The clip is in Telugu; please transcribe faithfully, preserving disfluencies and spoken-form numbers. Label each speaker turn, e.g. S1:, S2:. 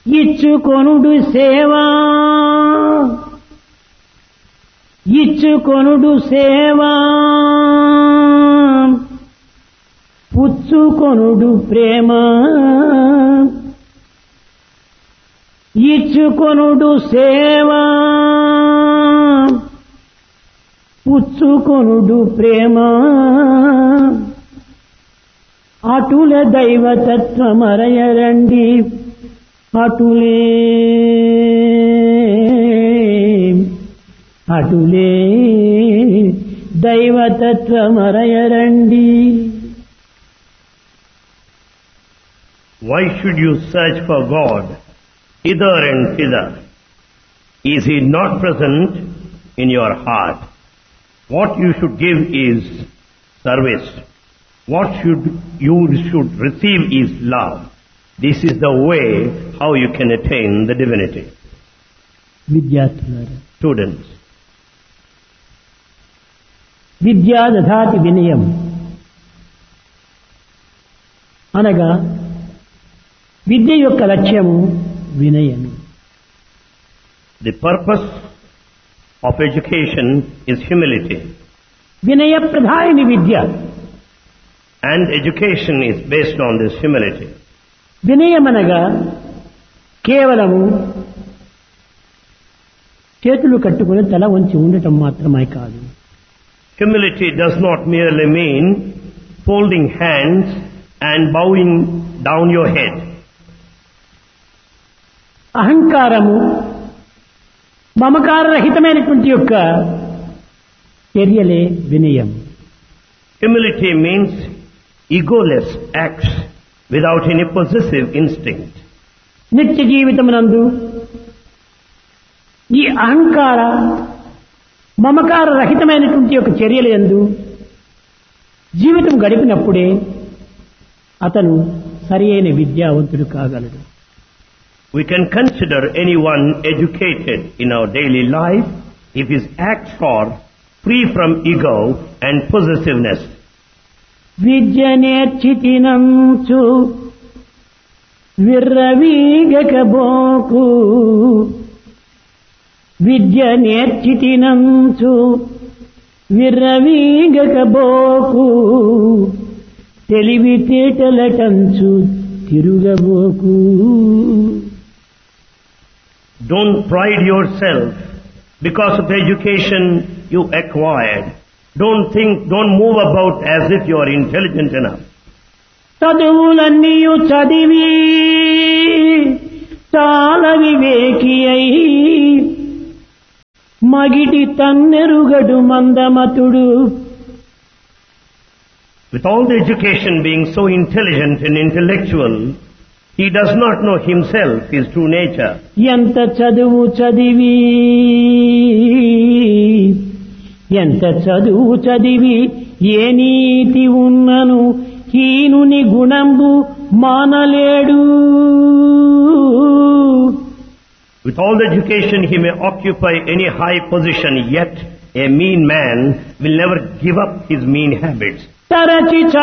S1: ఇచ్చుకొనుడు సేవా ఇచ్చుకొనుడు సేవా పుచ్చుకొనుడు ప్రేమ ఇచ్చుకొనుడు సేవా పుచ్చుకొనుడు ప్రేమ అటుల దైవతత్వమరయరండి అటులే అటులే దైవతత్వమరయరండి.
S2: Why should you search for God hither and thither? Is He not present in your heart? What you should give is service. What should you should receive is love. This is the way how you can attain the divinity.
S1: విద్యార్థులారా,
S2: Students,
S1: విద్యా దధాతి వినయం అనగా విద్య యొక్క లక్ష్యము వినయము.
S2: the purpose of education is humility,
S1: వినయ ప్రధాని విద్య.
S2: and education is based on this humility.
S1: వినయమనగా కేవలము చేతులు కట్టుకుని తల వంచి ఉండటం మాత్రమే కాదు.
S2: Humility does not merely mean folding hands and bowing down your head.
S1: అహంకారము మమకారరహితమైనటువంటి యొక్క చర్యలే వినయం.
S2: Humility means egoless acts without any possessive instinct.
S1: నిత్య జీవితమునందు ఈ అహంకార మమకార రహితమైనటువంటి యొక్క చర్యల యందు జీవితం గడిపినప్పుడే అతను సరి అయిన విద్యావంతుడు కాగలడు.
S2: We can consider anyone educated in our daily life if his acts are free from ego and possessiveness.
S1: Vidya నేర్చితినంచు విర్రవీగకబోకు Vidya నేర్చితినంచు విర్రవీగకబోకు తెలివితేటలటంచు తిరుగబోకు.
S2: Don't pride yourself because of the education you acquired. Don't think, don't move about as if you are intelligent enough.
S1: చదువులన్నీయు చదివి చాలా వివేకి అయి మగిటి తన్నెరుగడు మందమతుడు.
S2: With all the education being so intelligent and intellectual, he does not know himself, his true nature.
S1: ఎంత చదువు చదివి ఎంత చదువు చదివి ఏ నీతి ఉన్నను హీనుని గుణంబు మానలేడు.
S2: With all the education he may occupy any high position, yet a mean man will never give up his mean habits.
S1: తరచి